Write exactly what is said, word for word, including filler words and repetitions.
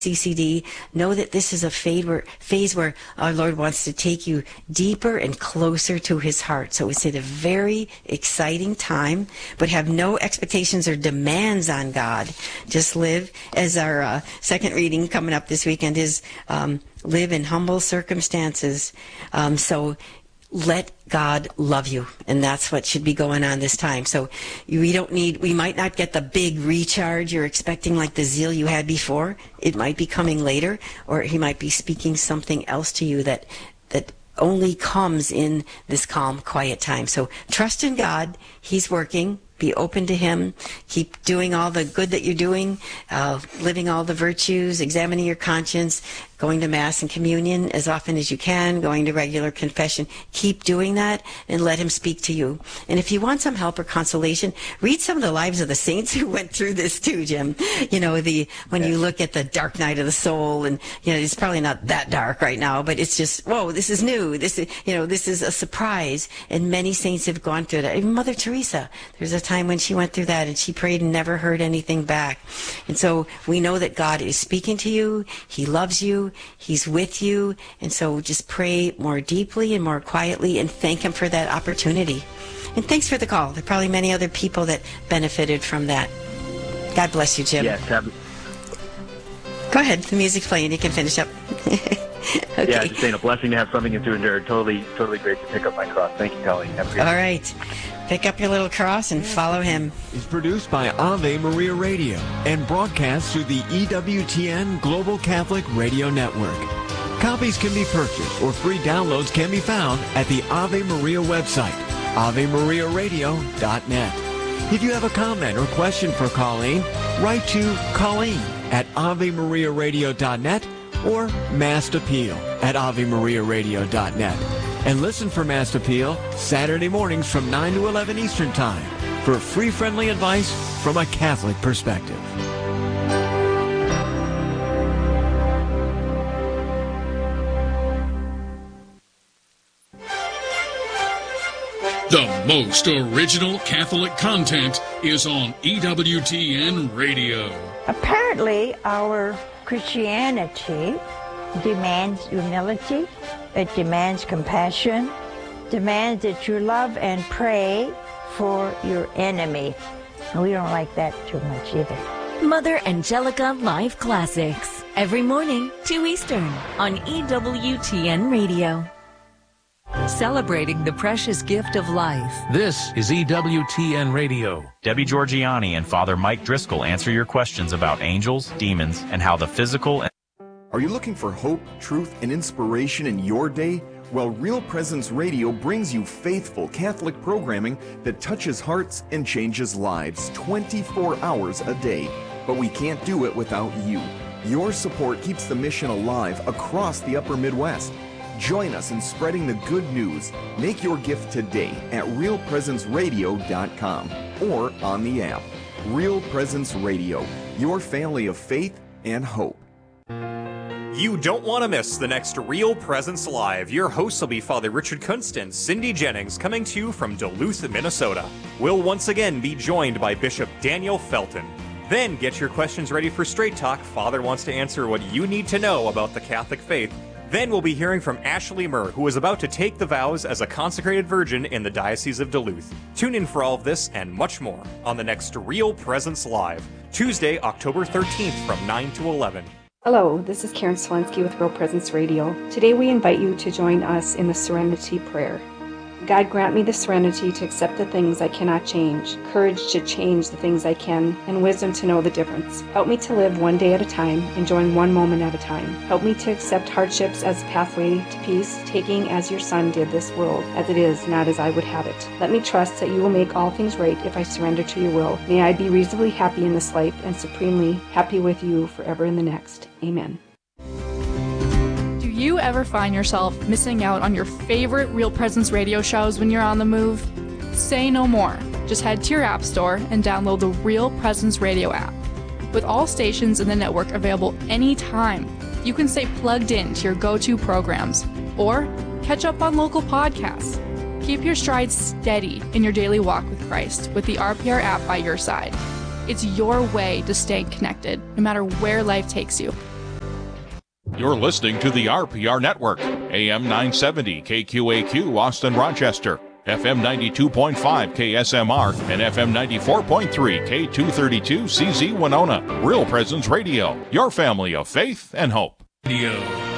C C D, know that this is a phase where, phase where our Lord wants to take you deeper and closer to his heart. So it's a very exciting time, but have no expectations or demands on God. Just live, as our uh, second reading coming up this weekend is, um, live in humble circumstances. Um, so let God love you, and that's what should be going on this time. So we don't need, we might not get the big recharge you're expecting like the zeal you had before. It might be coming later, or he might be speaking something else to you that that only comes in this calm, quiet time. So trust in God. He's working. Be open to him. Keep doing all the good that you're doing, uh, living all the virtues, examining your conscience, going to Mass and Communion as often as you can, going to regular confession. Keep doing that and let him speak to you. And if you want some help or consolation, read some of the lives of the saints who went through this too, Jim. You know, the when you look at the dark night of the soul, and, you know, it's probably not that dark right now, but it's just, whoa, this is new. This is, you know, this is a surprise. And many saints have gone through that. Even Mother Teresa, there's a time when she went through that and she prayed and never heard anything back. And so we know that God is speaking to you. He loves you. He's with you. And so just pray more deeply and more quietly and thank him for that opportunity. And thanks for the call. There are probably many other people that benefited from that. God bless you, Jim. Yes. Um, Go ahead. The music's playing. You can finish up. Okay. Yeah, just saying, a blessing to have something to endure. Totally, totally great to pick up my cross. Thank you, Colleen. Have a great All day. right. Pick up your little cross and follow him. Is produced by Ave Maria Radio and broadcast through the E W T N Global Catholic Radio Network. Copies can be purchased or free downloads can be found at the Ave Maria website, ave maria radio dot net. If you have a comment or question for Colleen, write to Colleen at ave maria radio dot net or Mass Appeal at ave maria radio dot net. And listen for Mass Appeal Saturday mornings from nine to eleven Eastern Time for free, friendly advice from a Catholic perspective. The most original Catholic content is on E W T N Radio. Apparently, our Christianity demands humility, it demands compassion, demands that you love and pray for your enemy. And we don't like that too much either. Mother Angelica Live Classics, every morning, two Eastern, on E W T N Radio. Celebrating the precious gift of life. This is E W T N Radio. Debbie Georgiani and Father Mike Driscoll answer your questions about angels, demons, and how the physical and Are you looking for hope, truth, and inspiration in your day? Well, Real Presence Radio brings you faithful Catholic programming that touches hearts and changes lives twenty-four hours a day. But we can't do it without you. Your support keeps the mission alive across the upper Midwest. Join us in spreading the good news. Make your gift today at real presence radio dot com or on the app. Real Presence Radio, your family of faith and hope. You don't want to miss the next Real Presence Live. Your hosts will be Father Richard Kunst and Cindy Jennings, coming to you from Duluth, Minnesota. We'll once again be joined by Bishop Daniel Felton. Then get your questions ready for Straight Talk. Father wants to answer what you need to know about the Catholic faith. Then we'll be hearing from Ashley Murr, who is about to take the vows as a consecrated virgin in the Diocese of Duluth. Tune in for all of this and much more on the next Real Presence Live, Tuesday, October thirteenth from nine to eleven. Hello, this is Karen Swensky with Real Presence Radio. Today we invite you to join us in the Serenity Prayer. God, grant me the serenity to accept the things I cannot change, courage to change the things I can, and wisdom to know the difference. Help me to live one day at a time, enjoying one moment at a time. Help me to accept hardships as a pathway to peace, taking as your Son did this world, as it is, not as I would have it. Let me trust that you will make all things right if I surrender to your will. May I be reasonably happy in this life and supremely happy with you forever in the next. Amen. Do you ever find yourself missing out on your favorite Real Presence radio shows when you're on the move? Say no more. Just head to your app store and download the Real Presence Radio app. With all stations in the network available anytime, you can stay plugged in to your go-to programs or catch up on local podcasts. Keep your stride steady in your daily walk with Christ with the R P R app by your side. It's your way to stay connected, no matter where life takes you. You're listening to the R P R Network, A M nine seventy K Q A Q Austin Rochester, F M ninety-two point five K S M R, and F M ninety-four point three K two thirty-two C Z Winona. Real Presence Radio, your family of faith and hope. Radio.